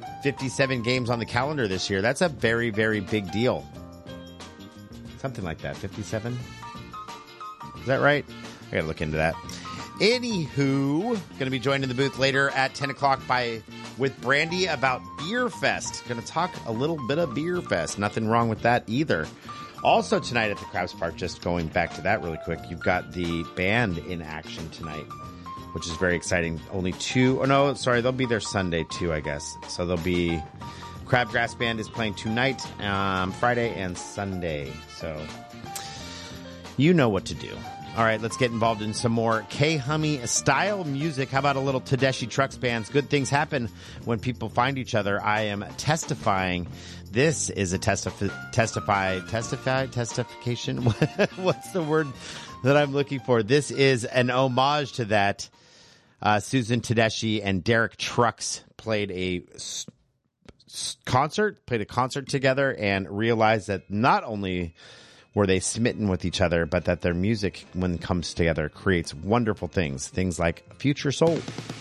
57 games on the calendar this year. That's a very, very big deal. Something like that. 57? Is that right? I got to look into that. Anywho, going to be joined in the booth later at 10 o'clock with Brandy about Beer Fest. Going to talk a little bit of Beer Fest. Nothing wrong with that either. Also tonight at the Krabs Park, just going back to that really quick, you've got the band in action tonight, which is very exciting. Only two. Oh, no, sorry. They'll be there Sunday, too, I guess. So they'll be... Crabgrass Band is playing tonight, Friday and Sunday. So you know what to do. All right, let's get involved in some more K-Hummy style music. How about a little Tedeschi Trucks Bands? Good things happen when people find each other. I am testifying. This is a testification. What's the word that I'm looking for? This is an homage to that. Susan Tedeschi and Derek Trucks played a concert together and realized that not only were they smitten with each other, but that their music, when it comes together, creates wonderful things like Future Soul.